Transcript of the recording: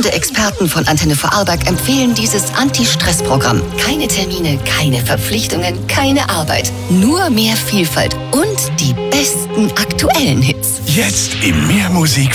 Führende Experten von Antenne Vorarlberg empfehlen dieses Anti-Stress-Programm. Keine Termine, keine Verpflichtungen, keine Arbeit. Nur mehr Vielfalt und die besten aktuellen Hits. Jetzt im Mehr Musik